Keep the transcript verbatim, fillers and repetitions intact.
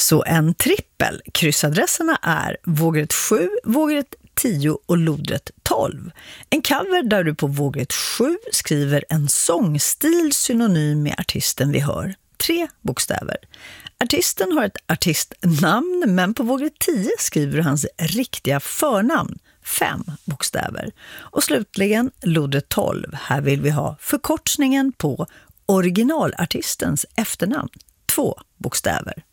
Så en trippel. Kryssadresserna är vågrätt sju, vågrätt tio och lodrätt tolv. En cover där du på vågrätt sju skriver en sångstil synonym med artisten vi hör. Tre bokstäver. Artisten har ett artistnamn, men på vågrätt tio skriver du hans riktiga förnamn. Fem bokstäver. Och slutligen lodrätt tolv. Här vill vi ha förkortningen på originalartistens efternamn. Två bokstäver.